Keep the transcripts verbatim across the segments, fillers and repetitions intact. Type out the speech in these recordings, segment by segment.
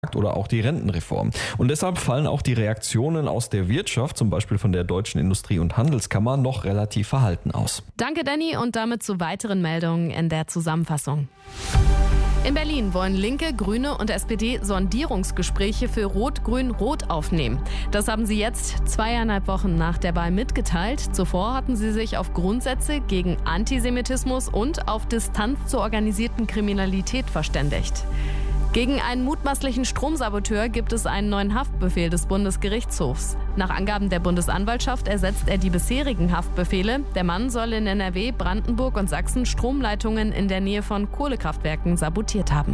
oder auch die Rentenreform. Und deshalb fallen auch die Reaktionen aus der Wirtschaft, zum Beispiel von der Deutschen Industrie- und Handelskammer, noch relativ verhalten aus. Danke, Danny, und damit zu weiteren Meldungen in der Zusammenfassung. In Berlin wollen Linke, Grüne und S P D Sondierungsgespräche für Rot-Grün-Rot aufnehmen. Das haben sie jetzt zweieinhalb Wochen nach der Wahl mitgeteilt. Zuvor hatten sie sich auf Grundsätze gegen Antisemitismus und auf Distanz zur organisierten Kriminalität verständigt. Gegen einen mutmaßlichen Stromsaboteur gibt es einen neuen Haftbefehl des Bundesgerichtshofs. Nach Angaben der Bundesanwaltschaft ersetzt er die bisherigen Haftbefehle. Der Mann soll in N R W, Brandenburg und Sachsen Stromleitungen in der Nähe von Kohlekraftwerken sabotiert haben.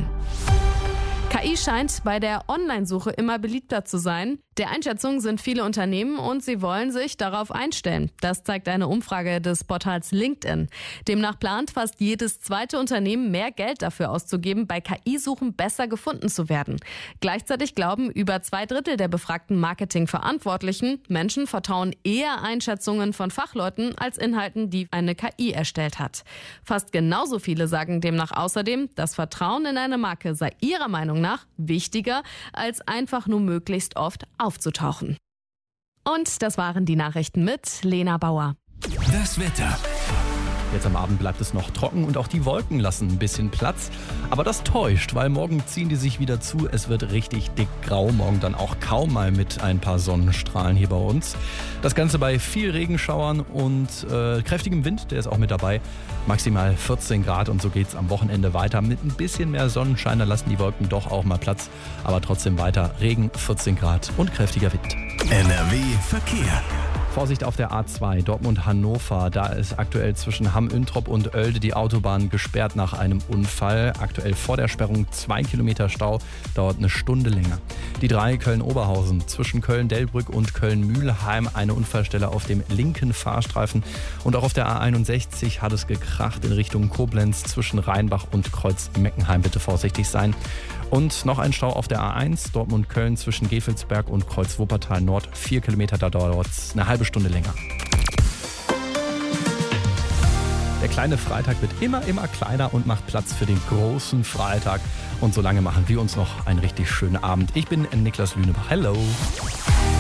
K I scheint bei der Online-Suche immer beliebter zu sein. Der Einschätzung sind viele Unternehmen und sie wollen sich darauf einstellen. Das zeigt eine Umfrage des Portals LinkedIn. Demnach plant fast jedes zweite Unternehmen mehr Geld dafür auszugeben, bei K I-Suchen besser gefunden zu werden. Gleichzeitig glauben über zwei Drittel der befragten Marketingverantwortlichen, Menschen vertrauen eher Einschätzungen von Fachleuten als Inhalten, die eine K I erstellt hat. Fast genauso viele sagen demnach außerdem, das Vertrauen in eine Marke sei ihrer Meinung nach wichtiger, als einfach nur möglichst oft aufzutauchen. Und das waren die Nachrichten mit Lena Bauer. Das Wetter. Jetzt am Abend bleibt es noch trocken und auch die Wolken lassen ein bisschen Platz. Aber das täuscht, weil morgen ziehen die sich wieder zu. Es wird richtig dick grau, morgen dann auch kaum mal mit ein paar Sonnenstrahlen hier bei uns. Das Ganze bei viel Regenschauern und äh, kräftigem Wind, der ist auch mit dabei. Maximal vierzehn Grad und so geht es am Wochenende weiter. Mit ein bisschen mehr Sonnenschein, da lassen die Wolken doch auch mal Platz. Aber trotzdem weiter Regen, vierzehn Grad und kräftiger Wind. N R W Verkehr. Vorsicht auf der A zwei Dortmund-Hannover. Da ist aktuell zwischen Hamm-Üntrop und Oelde die Autobahn gesperrt nach einem Unfall. Aktuell vor der Sperrung zwei Kilometer Stau, dauert eine Stunde länger. Die drei Köln-Oberhausen zwischen Köln-Delbrück und Köln-Mühlheim eine Unfallstelle auf dem linken Fahrstreifen. Und auch auf der A einundsechzig hat es gekracht in Richtung Koblenz zwischen Rheinbach und Kreuz-Meckenheim. Bitte vorsichtig sein. Und noch ein Stau auf der A eins Dortmund-Köln zwischen Gevelsberg und Kreuz-Wuppertal-Nord. Vier Kilometer, da dauert es eine halbe Stunde länger. Der kleine Freitag wird immer, immer kleiner und macht Platz für den großen Freitag. Und solange machen wir uns noch einen richtig schönen Abend. Ich bin Niklas Lünebach. Hello.